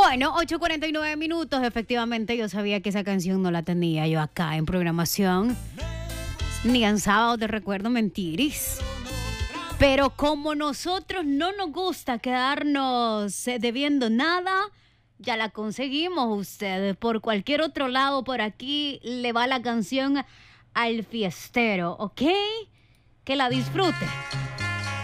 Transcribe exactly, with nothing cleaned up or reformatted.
Bueno, ocho cuarenta y nueve minutos, efectivamente yo sabía que esa canción no la tenía yo acá en programación, ni en sábado de recuerdo mentiris. Pero como nosotros no nos gusta quedarnos eh, debiendo nada, ya la conseguimos ustedes. Por cualquier otro lado, por aquí le va la canción al fiestero, ¿ok? Que la disfrute.